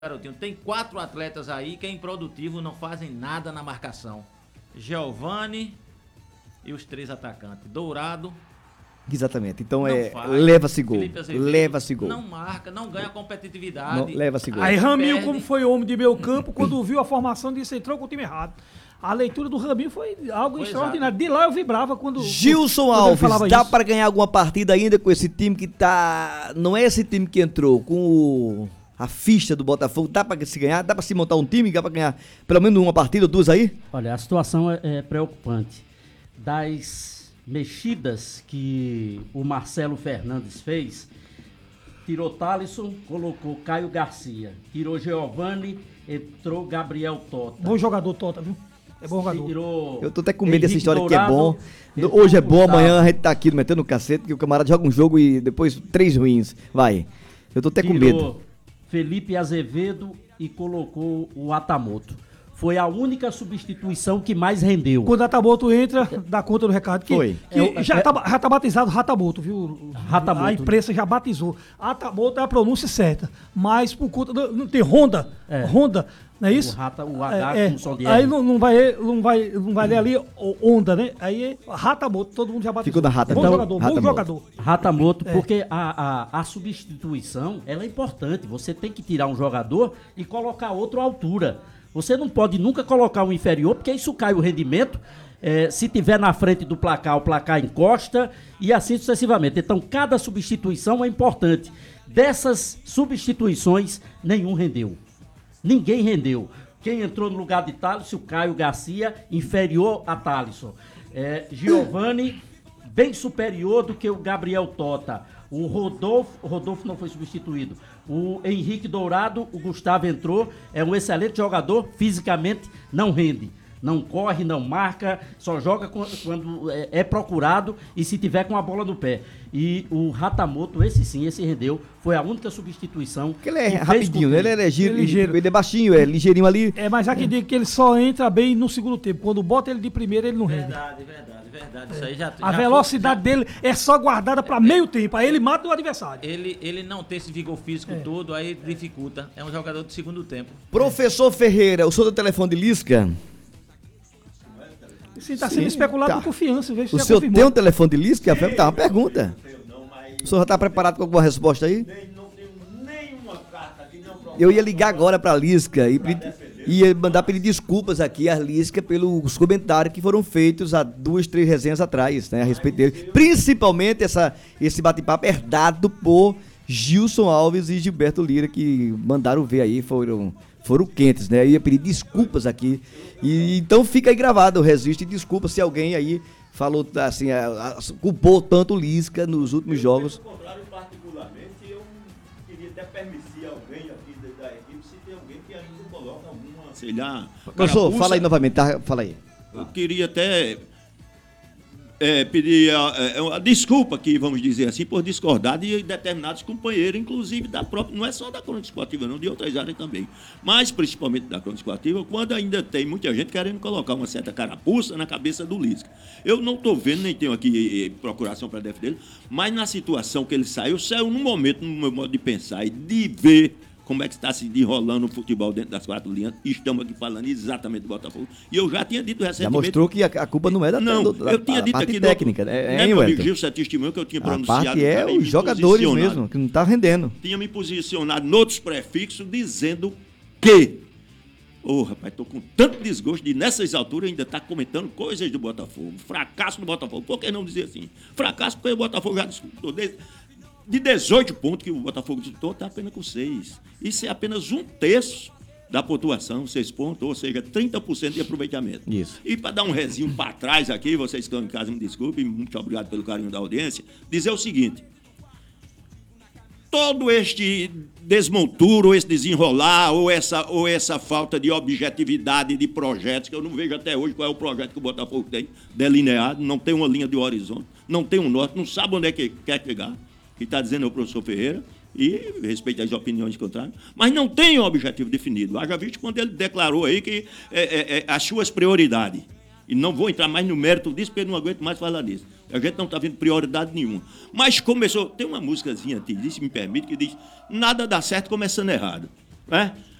Garotinho, tem 4 atletas aí que é improdutivo, não fazem nada na marcação. Giovani e os 3 atacantes. Dourado. Exatamente. Então leva-se gol. Leva-se gol. Não marca, não ganha competitividade. Leva-se gol. Aí Raminho, como foi homem de meio campo, quando viu a formação, disse entrou com o time errado. A leitura do Raminho foi algo extraordinário. De lá eu vibrava quando Gilson Alves, dá para ganhar alguma partida ainda com esse time que tá... Não é esse time que entrou com a ficha do Botafogo, dá pra se ganhar? Dá pra se montar um time, dá pra ganhar pelo menos uma partida ou 2 aí? Olha, a situação é preocupante. Das mexidas que o Marcelo Fernandes fez, tirou Thalisson, colocou Caio Garcia, tirou Giovani, entrou Gabriel Tota. Bom jogador, Tota, viu? É bom jogador. Eu tô até com medo dessa história Dourado, que é bom. Hoje é bom, amanhã a gente tá aqui metendo o cacete, que o camarada joga um jogo e depois 3 ruins. Vai. Eu tô até com medo. Felipe Azevedo e colocou o Atamoto. Foi a única substituição que mais rendeu. Quando o Atamoto entra, dá conta do recado. Foi. Já tá batizado Ratamoto, viu? Ratamoto. A imprensa já batizou. Atamoto é a pronúncia certa. Mas por conta não tem Honda. Honda, não é isso? O H com som de R. Aí não vai ler ali Honda, né? Aí é Ratamoto, todo mundo já batizou. Ficou da Rata. Bom Então, jogador, bom jogador. Ratamoto, porque a substituição, ela é importante. Você tem que tirar um jogador e colocar outro à altura. Você não pode nunca colocar um inferior, porque isso cai o rendimento. Se tiver na frente do placar, o placar encosta e assim sucessivamente. Então, cada substituição é importante. Dessas substituições, nenhum rendeu. Ninguém rendeu. Quem entrou no lugar de Thalisson, o Caio Garcia, inferior a Thalisson. Giovani, bem superior do que o Gabriel Tota. O Rodolfo não foi substituído. O Henrique Dourado, o Gustavo entrou, é um excelente jogador, fisicamente não rende. Não corre, não marca, só joga quando é procurado e se tiver com a bola no pé. E o Ratamoto, esse rendeu, foi a única substituição. Porque ele é rapidinho, né? Ele é ligeiro. Ele é baixinho, é ligeirinho ali. Mas há quem diga que ele só entra bem no segundo tempo. Quando bota ele de primeira, ele não rende. Verdade. Isso aí a velocidade dele é só guardada para meio tempo. Aí ele mata o adversário. Ele não tem esse vigor físico todo, aí dificulta. É um jogador de segundo tempo. Professor Ferreira, o senhor do telefone de Lisca? Sim, está sendo especulado com confiança. O senhor tem um telefone de Lisca? Tá uma pergunta. O senhor já está preparado com alguma resposta aí? Não tenho nenhuma carta aqui, não. Eu ia ligar agora para a Lisca e ia mandar pedir desculpas aqui à Lisca pelos comentários que foram feitos há 2, 3 resenhas atrás, né, a respeito dele. Principalmente esse bate-papo herdado por Gilson Alves e Gilberto Lira, que mandaram ver aí, foram quentes, né? Eu ia pedir desculpas aqui. E então fica aí gravado o registro e desculpa se alguém aí falou assim, culpou tanto o Lisca nos últimos jogos. Pelo contrário, particularmente, eu queria até permitir alguém aqui da equipe, se tem alguém que ainda coloca alguma, sei lá... Professor, fala aí novamente, tá? Fala aí. Eu queria até pedir a desculpa aqui, vamos dizer assim, por discordar de determinados companheiros, inclusive da própria, não é só da Crônica Esportiva, não, de outras áreas também, mas principalmente da Crônica Esportiva, quando ainda tem muita gente querendo colocar uma certa carapuça na cabeça do Lisca. Eu não estou vendo, nem tenho aqui procuração para defender, mas na situação que ele saiu num momento, no meu modo de pensar e de ver como é que está se enrolando o futebol dentro das 4 linhas. Estamos aqui falando exatamente do Botafogo. E eu já tinha dito recentemente... Já mostrou que a culpa não é da eu tinha dito parte aqui técnica, né? Meu amigo Gil, você é testemunho que eu tinha pronunciado. A parte é os jogadores mesmo, que não está rendendo. Tinha me posicionado noutros prefixos dizendo que... rapaz, tô com tanto desgosto de nessas alturas ainda estar comentando coisas do Botafogo. Fracasso do Botafogo. Por que não dizer assim? Fracasso porque o Botafogo já disputou de 18 pontos que o Botafogo disputou, está apenas com 6. Isso é apenas 1/3 da pontuação, 6 pontos, ou seja, 30% de aproveitamento. Isso. E para dar um rezinho para trás aqui, vocês que estão em casa me desculpem, muito obrigado pelo carinho da audiência, dizer o seguinte: todo este desmonturo, ou esse desenrolar, ou essa falta de objetividade de projetos, que eu não vejo até hoje qual é o projeto que o Botafogo tem delineado, não tem uma linha de horizonte, não tem um norte, não sabe onde é que quer chegar, que está dizendo o professor Ferreira, e respeito às opiniões contrárias, mas não tem um objetivo definido. Haja visto quando ele declarou aí que as suas prioridades, e não vou entrar mais no mérito disso, porque eu não aguento mais falar disso. A gente não está vendo prioridade nenhuma. Mas começou, tem uma músicazinha, se me permite, que diz: nada dá certo começando errado. né?